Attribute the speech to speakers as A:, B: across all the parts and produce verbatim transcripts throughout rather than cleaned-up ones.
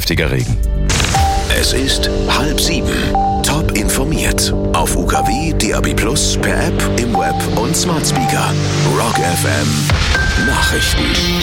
A: heftiger Regen.
B: Es ist halb sieben. Top informiert. Auf U K W, D A B Plus, per App, im Web und Smart Speaker. Rock F M. Nachrichten.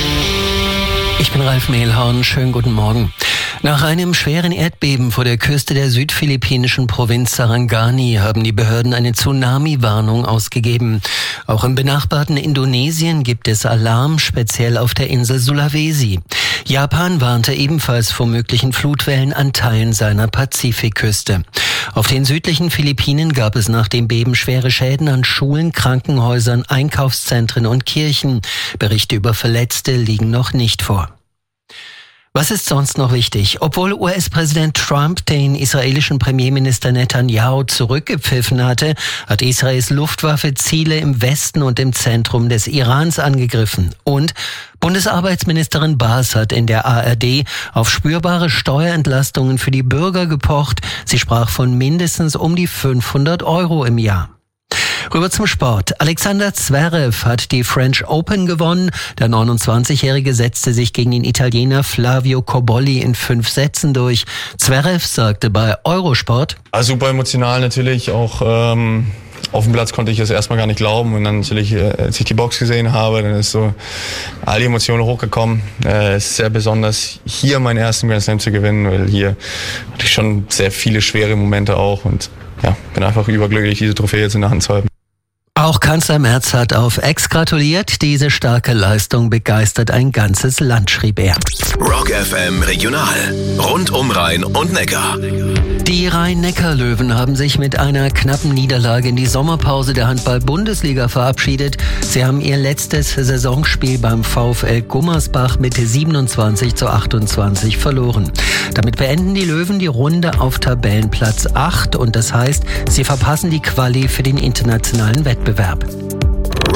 C: Ich bin Ralf Mehlhorn. Schönen guten Morgen. Nach einem schweren Erdbeben vor der Küste der südphilippinischen Provinz Sarangani haben die Behörden eine Tsunami-Warnung ausgegeben. Auch im benachbarten Indonesien gibt es Alarm, speziell auf der Insel Sulawesi. Japan warnte ebenfalls vor möglichen Flutwellen an Teilen seiner Pazifikküste. Auf den südlichen Philippinen gab es nach dem Beben schwere Schäden an Schulen, Krankenhäusern, Einkaufszentren und Kirchen. Berichte über Verletzte liegen noch nicht vor. Was ist sonst noch wichtig? Obwohl U S-Präsident Trump den israelischen Premierminister Netanyahu zurückgepfiffen hatte, hat Israels Luftwaffe Ziele im Westen und im Zentrum des Irans angegriffen. Und Bundesarbeitsministerin Baas hat in der A R D auf spürbare Steuerentlastungen für die Bürger gepocht. Sie sprach von mindestens um die fünfhundert Euro im Jahr. Rüber zum Sport. Alexander Zverev hat die French Open gewonnen. Der neunundzwanzigjährige setzte sich gegen den Italiener Flavio Cobolli in fünf Sätzen durch. Zverev sagte bei Eurosport:
D: Also super emotional natürlich, auch ähm, auf dem Platz konnte ich es erstmal gar nicht glauben. Und dann natürlich, äh, als ich die Box gesehen habe, dann ist so all die Emotionen hochgekommen. Äh, es ist sehr besonders, hier meinen ersten Grand Slam zu gewinnen, weil hier hatte ich schon sehr viele schwere Momente auch. Und ja, bin einfach überglücklich, diese Trophäe jetzt in der Hand zu haben.
C: Auch Kanzler Merz hat auf X gratuliert. Diese starke Leistung begeistert ein ganzes Land, schrieb er.
B: Rock F M Regional. Rund um Rhein und Neckar.
C: Die Rhein-Neckar-Löwen haben sich mit einer knappen Niederlage in die Sommerpause der Handball-Bundesliga verabschiedet. Sie haben ihr letztes Saisonspiel beim VfL Gummersbach mit siebenundzwanzig zu achtundzwanzig verloren. Damit beenden die Löwen die Runde auf Tabellenplatz acht und das heißt, sie verpassen die Quali für den internationalen Wettbewerb.